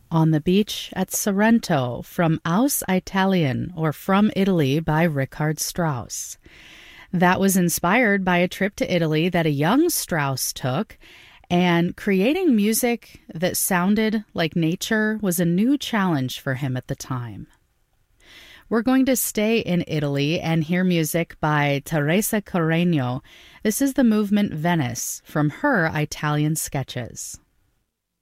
On the Beach at Sorrento from Aus Italien, or From Italy by Richard Strauss. That was inspired by a trip to Italy that a young Strauss took, and creating music that sounded like nature was a new challenge for him at the time. We're going to stay in Italy and hear music by Teresa Carreño. This is the movement Venice from her Italian sketches.